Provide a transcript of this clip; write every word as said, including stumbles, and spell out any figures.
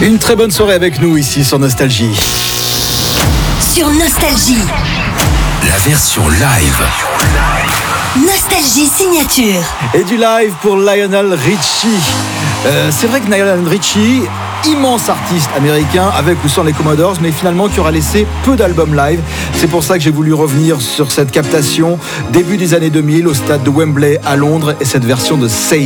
Une très bonne soirée avec nous ici sur Nostalgie. Sur Nostalgie. La version live. Nostalgie signature. Et du live pour Lionel Richie. Euh, c'est vrai que Lionel Richie, immense artiste américain avec ou sans les Commodores, mais finalement qui aura laissé peu d'albums live. C'est pour ça que j'ai voulu revenir sur cette captation début des années deux mille au stade de Wembley à Londres et cette version de Say